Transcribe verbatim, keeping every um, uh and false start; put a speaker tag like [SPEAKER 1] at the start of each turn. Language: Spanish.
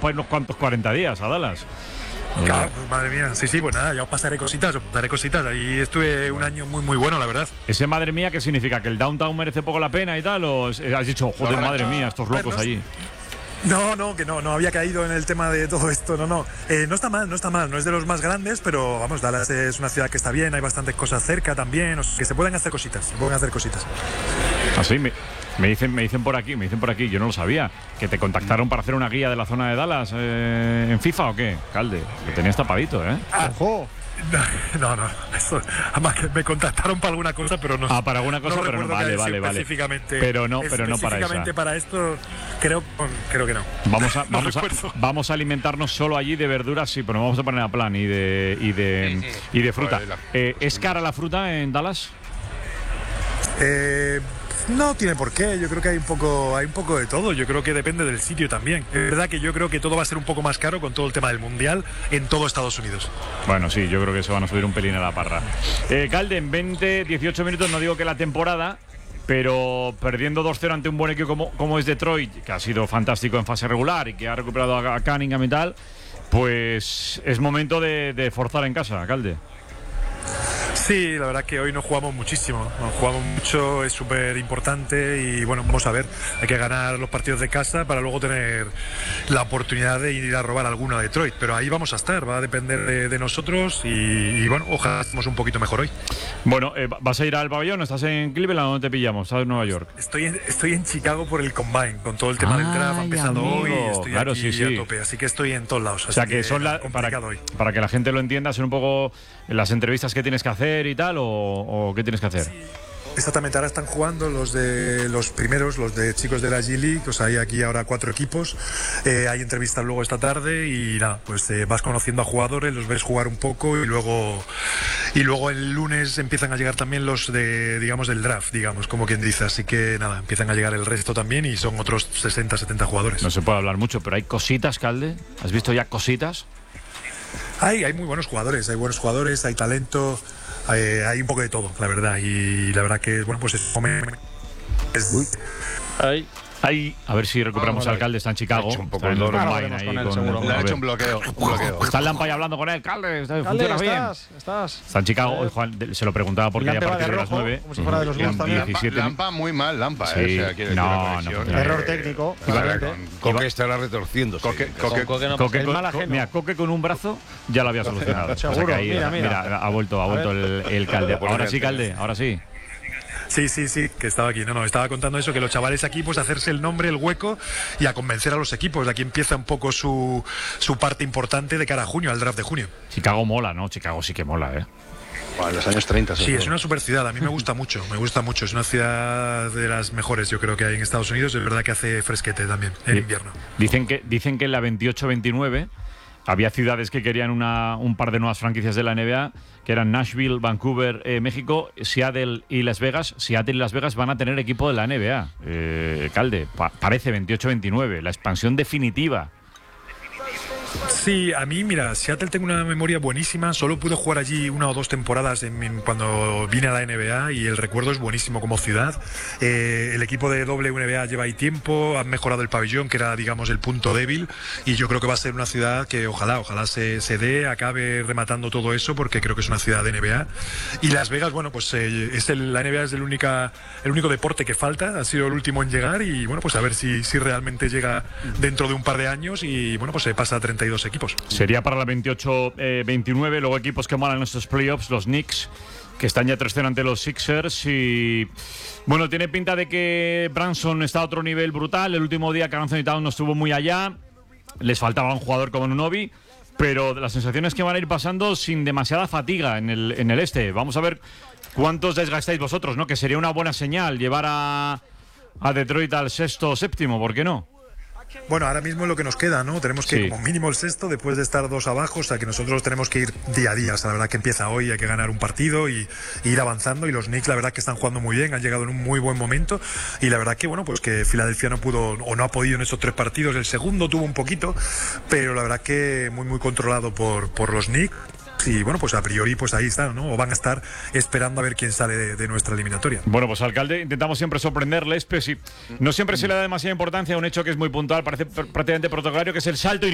[SPEAKER 1] para ir unos cuantos cuarenta días a Dallas.
[SPEAKER 2] Claro, pues, madre mía, sí, sí, pues nada, ya os pasaré cositas, os pasaré cositas. Ahí estuve un año muy, muy bueno, la verdad.
[SPEAKER 1] Ese madre mía, ¿qué significa? ¿Que el downtown merece poco la pena y tal? ¿O has dicho, joder, madre mía, estos locos
[SPEAKER 2] Bueno,
[SPEAKER 1] allí?
[SPEAKER 2] No, no, que no, no había caído en el tema de todo esto, no, no. Eh, no está mal, no está mal, no es de los más grandes, pero vamos, Dallas es una ciudad que está bien, hay bastantes cosas cerca también, o sea, que se pueden hacer cositas, se pueden hacer cositas.
[SPEAKER 1] Así me, me dicen, me dicen por aquí, me dicen por aquí, yo no lo sabía, que te contactaron para hacer una guía de la zona de Dallas eh, en FIFA o qué, Calde, lo tenías tapadito, ¿eh?
[SPEAKER 2] Ah, ¡ojo! No, no, eso, además que me contactaron para alguna cosa, pero no.
[SPEAKER 1] Ah, para alguna cosa,
[SPEAKER 2] no
[SPEAKER 1] pero no, vale, vale, vale.
[SPEAKER 2] Específicamente,
[SPEAKER 1] pero no, pero no para
[SPEAKER 2] específicamente
[SPEAKER 1] esa.
[SPEAKER 2] para esto, creo, creo que no.
[SPEAKER 1] Vamos a,
[SPEAKER 2] no
[SPEAKER 1] vamos, a, vamos a alimentarnos solo allí de verduras, sí, pero nos vamos a poner a plan y de y de, sí, sí. Y de fruta. Eh, ¿Es cara la fruta en Dallas?
[SPEAKER 2] Eh. No tiene por qué, yo creo que hay un poco hay un poco de todo, yo creo que depende del sitio también. Es verdad que yo creo que todo va a ser un poco más caro con todo el tema del Mundial en todo Estados Unidos.
[SPEAKER 1] Bueno, sí, yo creo que se van a subir un pelín a la parra. Eh, Calde, en veinte, dieciocho minutos, no digo que la temporada, pero perdiendo dos cero ante un buen equipo como, como es Detroit, que ha sido fantástico en fase regular y que ha recuperado a, a Cunningham y tal, pues es momento de, de forzar en casa, Calde.
[SPEAKER 2] Sí, la verdad que hoy nos jugamos muchísimo, nos jugamos mucho, es súper importante y bueno, vamos a ver, hay que ganar los partidos de casa para luego tener la oportunidad de ir a robar alguno a Detroit, pero ahí vamos a estar, va a depender de, de nosotros y, y bueno, ojalá estemos un poquito mejor hoy.
[SPEAKER 1] Bueno, eh, ¿vas a ir al pabellón? ¿Estás en Cleveland o dónde te pillamos? ¿Estás en Nueva York?
[SPEAKER 2] Estoy en, estoy en Chicago por el Combine, con todo el tema
[SPEAKER 1] Ay,
[SPEAKER 2] del draft, ha empezado
[SPEAKER 1] amigo.
[SPEAKER 2] hoy, estoy
[SPEAKER 1] claro,
[SPEAKER 2] aquí
[SPEAKER 1] sí, sí.
[SPEAKER 2] a tope, así que estoy en todos lados.
[SPEAKER 1] O sea, que, que son la, para,
[SPEAKER 2] hoy.
[SPEAKER 1] para que la gente lo entienda, son un poco las entrevistas que tienes que hacer y tal, o, o qué tienes que hacer.
[SPEAKER 2] Sí. Exactamente, ahora están jugando los de los primeros, los de chicos de la G League, o sea, hay aquí ahora cuatro equipos, eh, hay entrevistas luego esta tarde y nada, pues eh, vas conociendo a jugadores, los ves jugar un poco y luego y luego el lunes empiezan a llegar también los de, digamos, del draft, digamos, como quien dice, así que nada, empiezan a llegar el resto también y son otros sesenta, setenta jugadores.
[SPEAKER 1] No se puede hablar mucho, pero hay cositas, Calde, ¿has visto ya cositas?
[SPEAKER 2] Hay, hay muy buenos jugadores, hay buenos jugadores, hay talento, hay, hay un poco de todo, la verdad, y la verdad que, bueno, pues es... es
[SPEAKER 1] Ay. Ahí, a ver si recuperamos al alcalde, está en Chicago.
[SPEAKER 3] Un poco
[SPEAKER 1] está
[SPEAKER 3] el
[SPEAKER 1] en
[SPEAKER 3] ahí
[SPEAKER 1] con
[SPEAKER 3] con
[SPEAKER 1] él,
[SPEAKER 3] seguro. Le ha hecho un bloqueo. Un bloqueo.
[SPEAKER 1] Está el Lampa hablando con él, alcalde, está,
[SPEAKER 4] Calde,
[SPEAKER 1] funciona
[SPEAKER 4] estás,
[SPEAKER 1] bien.
[SPEAKER 4] Estás.
[SPEAKER 1] Está en Chicago, eh, Juan, se lo preguntaba porque ya a partir de, de las nueve.
[SPEAKER 4] Como si fuera de los Bulls también.
[SPEAKER 3] Lampa, Lampa muy mal, Lampa.
[SPEAKER 1] Sí.
[SPEAKER 3] Eh, o sea, quiere
[SPEAKER 1] no,
[SPEAKER 3] decir,
[SPEAKER 1] no,
[SPEAKER 3] no,
[SPEAKER 4] error técnico.
[SPEAKER 3] Claro, con Coque estará retorciéndose.
[SPEAKER 5] Coque, Coque,
[SPEAKER 1] Coque,
[SPEAKER 5] no,
[SPEAKER 1] Coque,
[SPEAKER 4] el mal
[SPEAKER 1] con,
[SPEAKER 4] ajeno.
[SPEAKER 1] mira, Coque con un brazo ya lo había solucionado.
[SPEAKER 4] Seguro,
[SPEAKER 1] o sea que ahí,
[SPEAKER 4] mira, mira.
[SPEAKER 1] mira, ha vuelto, ha vuelto el, el Calde. Ahora sí, Calde, ahora sí.
[SPEAKER 2] Sí, sí, sí, que estaba aquí. No, no, estaba contando eso, que los chavales aquí, pues hacerse el nombre, el hueco y a convencer a los equipos. Aquí empieza un poco su, su parte importante de cara a junio, al draft de junio.
[SPEAKER 1] Chicago mola, ¿no? Chicago sí que mola, ¿eh?
[SPEAKER 3] Bueno, en los años treinta.
[SPEAKER 2] Sí, es una super ciudad. A mí me gusta mucho, me gusta mucho. Es una ciudad de las mejores, yo creo, que hay en Estados Unidos. Es verdad que hace fresquete también, en
[SPEAKER 1] Sí.
[SPEAKER 2] invierno.
[SPEAKER 1] Dicen que, dicen que en la veintiocho veintinueve había ciudades que querían una, un par de nuevas franquicias de la N B A, que eran Nashville, Vancouver, eh, México, Seattle y Las Vegas. Seattle y Las Vegas van a tener equipo de la N B A. Eh, Calde, pa parece veintiocho veintinueve, la expansión definitiva.
[SPEAKER 2] Sí, a mí, mira, Seattle tengo una memoria buenísima. Solo pude jugar allí una o dos temporadas en, en, cuando vine a la N B A y el recuerdo es buenísimo como ciudad. Eh, el equipo de W N B A lleva ahí tiempo, han mejorado el pabellón, que era, digamos, el punto débil, y yo creo que va a ser una ciudad que ojalá, ojalá se, se dé, acabe rematando todo eso, porque creo que es una ciudad de N B A. Y Las Vegas, bueno, pues eh, es el, la N B A es el, única, el único deporte que falta, ha sido el último en llegar y, bueno, pues a ver si, si realmente llega dentro de un par de años y, bueno, pues se pasa a treinta y dos equipos.
[SPEAKER 1] Sería para la veintiocho veintinueve, luego equipos que molan en estos playoffs, los Knicks, que están ya tres cero ante los Sixers y... Bueno, tiene pinta de que Branson está a otro nivel brutal. El último día que Anthony Towns no estuvo muy allá, les faltaba un jugador como Nunobi, pero la sensación es que van a ir pasando sin demasiada fatiga en el, en el este. Vamos a ver cuántos desgastáis vosotros, ¿no? Que sería una buena señal llevar a, a Detroit al sexto o séptimo, ¿por qué no?
[SPEAKER 2] Bueno, ahora mismo es lo que nos queda, ¿no? Tenemos que ir
[SPEAKER 1] Sí.
[SPEAKER 2] como mínimo el sexto después de estar dos abajo, o sea que nosotros tenemos que ir día a día. O sea, la verdad que empieza hoy, hay que ganar un partido y, y ir avanzando. Y los Knicks, la verdad que están jugando muy bien, han llegado en un muy buen momento. Y la verdad que, bueno, pues que Filadelfia no pudo o no ha podido en estos tres partidos. El segundo tuvo un poquito, pero la verdad que muy, muy controlado por, por los Knicks. Y bueno, pues a priori pues ahí están, ¿no? O van a estar esperando a ver quién sale de, de nuestra eliminatoria.
[SPEAKER 1] Bueno, pues alcalde, intentamos siempre sorprenderles, pero sí, no siempre se le da demasiada importancia a un hecho que es muy puntual, parece prácticamente protocolario, que es el salto